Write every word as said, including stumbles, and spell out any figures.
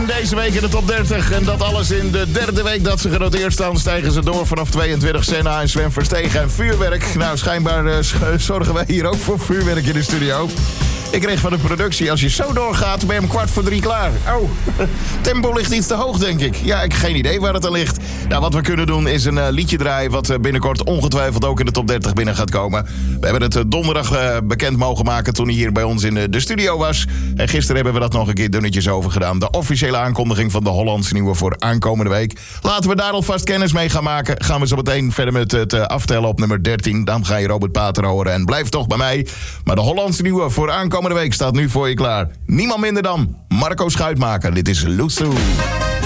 deze week in de top dertig. En dat alles in de derde week dat ze genoteerd staan. Stijgen ze door vanaf tweeëntwintig. Senna en Sven Verstegen en vuurwerk. Nou, schijnbaar uh, zorgen wij hier ook voor vuurwerk in de studio. Ik kreeg van de productie, als je zo doorgaat, ben je om kwart voor drie klaar. Oh, tempo ligt iets te hoog, denk ik. Ja, ik heb geen idee waar het aan ligt. Nou, wat we kunnen doen is een uh, liedje draaien... wat uh, binnenkort ongetwijfeld ook in de top dertig binnen gaat komen. We hebben het uh, donderdag uh, bekend mogen maken toen hij hier bij ons in uh, de studio was. En gisteren hebben we dat nog een keer dunnetjes over gedaan. De officiële aankondiging van de Hollandse Nieuwe voor aankomende week. Laten we daar alvast kennis mee gaan maken. Gaan we zo meteen verder met het uh, aftellen op nummer dertien. Dan ga je Robert Pater horen en blijf toch bij mij. Maar de Hollandse Nieuwe voor aankomende week staat nu voor je klaar. Niemand minder dan Marco Schuitmaker. Dit is Loesoe.